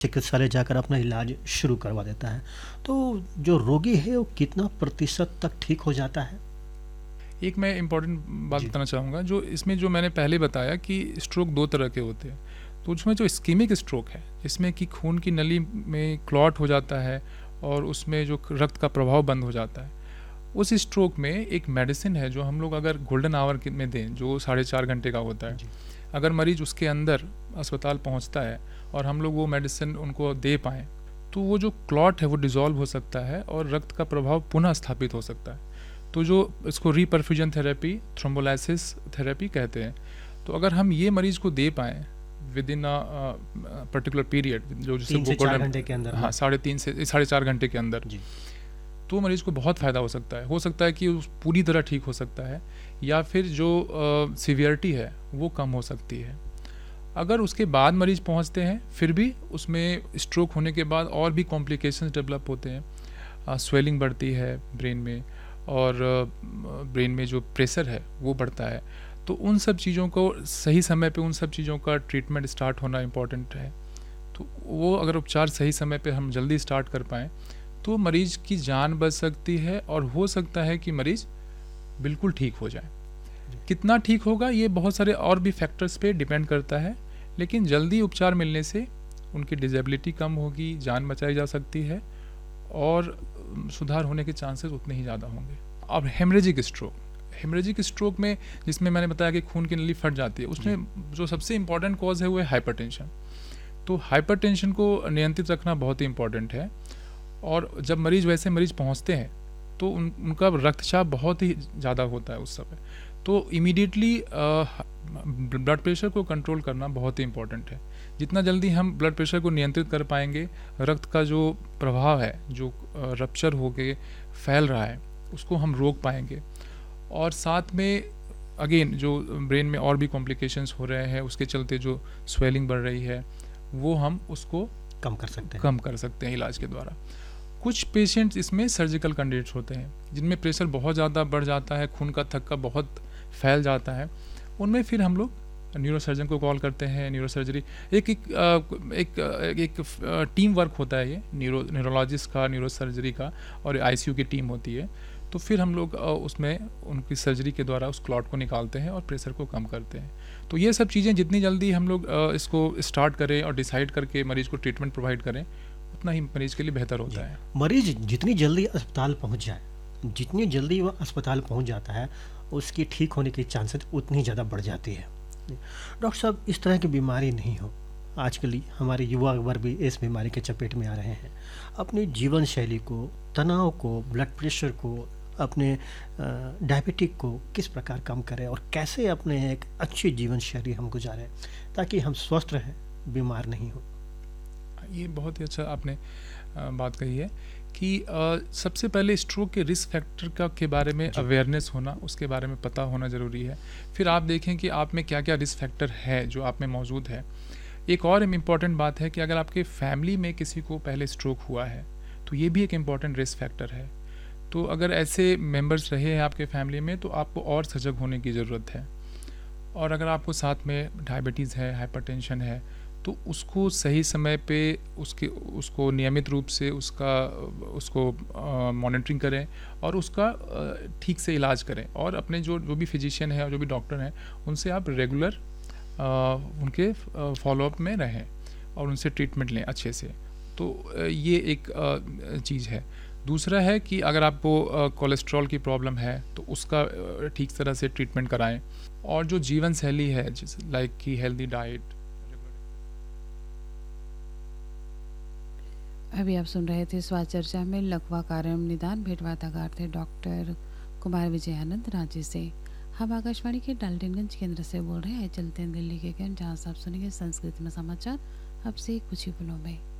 चिकित्सालय जाकर अपना इलाज शुरू करवा देता है। तो जो रोगी है वो कितना प्रतिशत तक ठीक हो जाता है? एक मैं इम्पॉर्टेंट बात जी। बताना चाहूँगा, जो इसमें जो मैंने पहले बताया कि स्ट्रोक 2 तरह के होते हैं। तो उसमें जो इस्कीमिक स्ट्रोक है, जिसमें कि खून की नली में क्लॉट हो जाता है और उसमें जो रक्त का प्रवाह बंद हो जाता है, उस स्ट्रोक में एक मेडिसिन है जो हम लोग अगर गोल्डन आवर में दें, जो 4.5 घंटे का होता है, जी। अगर मरीज उसके अंदर अस्पताल पहुंचता है और हम लोग वो मेडिसिन उनको दे पाएँ, तो वो जो क्लॉट है वो डिज़ोल्व हो सकता है और रक्त का प्रभाव पुनः स्थापित हो सकता है। तो जो इसको रीपरफ्यूजन थेरेपी, थ्रोम्बोलाइसिस थेरेपी कहते हैं। तो अगर हम ये मरीज को दे पाएँ विद इन पर्टिकुलर पीरियड, जो जिसे 3 से 4 गोल्डन, घंटे के अंदर हाँ, में? 3.5 से 4.5 घंटे के अंदर, जी। तो मरीज़ को बहुत फ़ायदा हो सकता है कि पूरी तरह ठीक हो सकता है, या फिर जो सीवियरिटी है वो कम हो सकती है। अगर उसके बाद मरीज़ पहुंचते हैं, फिर भी उसमें स्ट्रोक होने के बाद और भी कॉम्प्लिकेशंस डेवलप होते हैं, स्वेलिंग बढ़ती है ब्रेन में, और ब्रेन में जो प्रेशर है वो बढ़ता है। तो उन सब चीज़ों को सही समय पे, उन सब चीज़ों का ट्रीटमेंट स्टार्ट होना इम्पॉर्टेंट है। तो वो अगर उपचार सही समय पे हम जल्दी स्टार्ट कर पाएँ, तो मरीज़ की जान बच सकती है और हो सकता है कि मरीज़ बिल्कुल ठीक हो जाए। कितना ठीक होगा ये बहुत सारे और भी फैक्टर्स पे डिपेंड करता है, लेकिन जल्दी उपचार मिलने से उनकी डिसेबिलिटी कम होगी, जान बचाई जा सकती है और सुधार होने के चांसेस उतने ही ज़्यादा होंगे। अब हेमरेजिक स्ट्रोक में, जिसमें मैंने बताया कि खून की नली फट जाती है, उसमें जो सबसे इम्पॉर्टेंट कॉज है वो है हाइपरटेंशन। तो हाइपरटेंशन को नियंत्रित रखना बहुत ही इम्पॉर्टेंट है, और जब मरीज़ पहुंचते हैं तो उनका रक्तचाप बहुत ही ज़्यादा होता है उस समय। तो इमीडिएटली ब्लड प्रेशर को कंट्रोल करना बहुत ही इम्पॉर्टेंट है। जितना जल्दी हम ब्लड प्रेशर को नियंत्रित कर पाएंगे, रक्त का जो प्रभाव है, जो रप्चर हो के फैल रहा है, उसको हम रोक पाएंगे। और साथ में अगेन जो ब्रेन में और भी कॉम्प्लिकेशंस हो रहे हैं, उसके चलते जो स्वेलिंग बढ़ रही है, वो हम उसको कम कर सकते हैं इलाज के द्वारा। कुछ पेशेंट्स इसमें सर्जिकल कैंडिडेट्स होते हैं, जिनमें प्रेशर बहुत ज़्यादा बढ़ जाता है, खून का थक्का बहुत फैल जाता है। उनमें फिर हम लोग न्यूरोसर्जन को कॉल करते हैं, न्यूरोसर्जरी। एक टीम वर्क होता है, ये न्यूरोलॉजिस्ट का, न्यूरोसर्जरी का, और आईसीयू की टीम होती है। तो फिर हम लोग उसमें उनकी सर्जरी के द्वारा उस क्लॉट को निकालते हैं और प्रेशर को कम करते हैं। तो ये सब चीज़ें जितनी जल्दी हम लोग इसको स्टार्ट करें और डिसाइड करके मरीज़ को ट्रीटमेंट प्रोवाइड करें, उतना ही मरीज़ के लिए बेहतर होता है। मरीज जितनी जल्दी अस्पताल पहुंच जाए, जितनी जल्दी वह अस्पताल पहुंच जाता है, उसकी ठीक होने की चांसेस उतनी ज़्यादा बढ़ जाती है। डॉक्टर साहब, इस तरह की बीमारी नहीं हो, आजकल हमारे युवा वर्ग भी इस बीमारी के चपेट में आ रहे हैं। अपनी जीवन शैली को, तनाव को, ब्लड प्रेशर को, अपने डायबिटिक को किस प्रकार कम करें और कैसे अपने एक अच्छी जीवन शैली हम गुजारें ताकि हम स्वस्थ रहें, बीमार नहीं हो? ये बहुत ही अच्छा आपने बात कही है कि सबसे पहले स्ट्रोक के रिस्क फैक्टर के बारे में अवेयरनेस होना, उसके बारे में पता होना ज़रूरी है। फिर आप देखें कि आप में क्या क्या रिस्क फैक्टर है जो आप में मौजूद है। एक और इम्पॉर्टेंट बात है कि अगर आपके फैमिली में किसी को पहले स्ट्रोक हुआ है, तो ये भी एक इम्पॉर्टेंट रिस्क फैक्टर है। तो अगर ऐसे मेंबर्स रहे हैं आपके फैमिली में, तो आपको और सजग होने की ज़रूरत है। और अगर आपको साथ में डायबिटीज़ है, हाइपरटेंशन है, तो उसको सही समय पे उसको नियमित रूप से उसको मॉनिटरिंग करें और उसका ठीक से इलाज करें। और अपने जो भी फिजिशियन है और जो भी डॉक्टर हैं, उनसे आप रेगुलर उनके फॉलोअप में रहें और उनसे ट्रीटमेंट लें अच्छे से। तो ये एक चीज़ है। दूसरा है कि अगर आपको कोलेस्ट्रॉल की प्रॉब्लम है, तो उसका ठीक तरह से ट्रीटमेंट कराएं। और जो जीवन शैली है, जैसे लाइक कि हेल्दी डाइट। अभी आप सुन रहे थे स्वास्थ्य चर्चा में लकवा कारण निदान, भेंट वार्ताकार थे डॉक्टर कुमार विजयानंद रांची से। हम आकाशवाणी के डाल्टनगंज केंद्र से बोल रहे हैं। चलते हैं दिल्ली के केंद्र, जहाँ से आप सुनेंगे संस्कृत में समाचार अब से कुछ ही पलों में।